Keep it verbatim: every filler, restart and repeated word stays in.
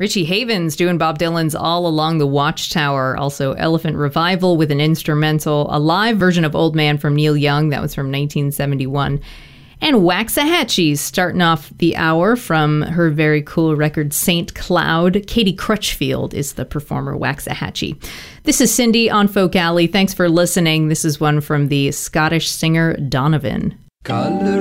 Richie Havens doing Bob Dylan's All Along the Watchtower. Also Elephant Revival with an instrumental. A live version of Old Man from Neil Young. That was from nineteen seventy-one. And Waxahachie starting off the hour from her very cool record, Saint Cloud. Katie Crutchfield is the performer, Waxahachie. This is Cindy on Folk Alley. Thanks for listening. This is one from the Scottish singer Donovan. Color